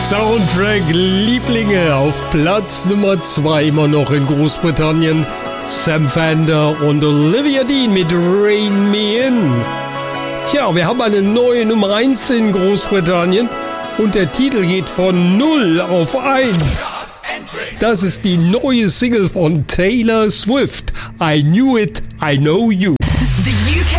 Soundtrack-Lieblinge auf Platz Nummer 2 immer noch in Großbritannien. Sam Fender und Olivia Dean mit Rain Me In. Tja, wir haben eine neue Nummer 1 in Großbritannien und der Titel geht von 0 auf 1. Das ist die neue Single von Taylor Swift. I Knew It, I Know You.